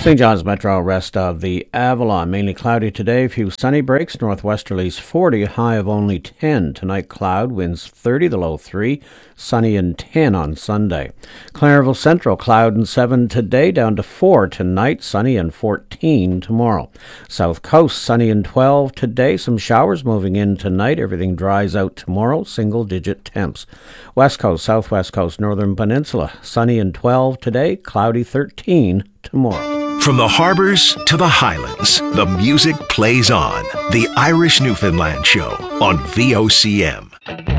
St. John's Metro, rest of the Avalon. Mainly cloudy today, few sunny breaks. Northwesterlies 40, high of only 10. Tonight cloud, winds 30, the low 3. Sunny and 10 on Sunday. Clareville Central, cloud and 7 today, down to 4 tonight. Sunny and 14 tomorrow. South Coast, sunny and 12 today. Some showers moving in tonight. Everything dries out tomorrow. Single-digit temps. West Coast, Southwest Coast, Northern Peninsula, sunny and 12 today. Cloudy 13 tomorrow. From the harbors to the highlands, the music plays on. The Irish Newfoundland Show on VOCM.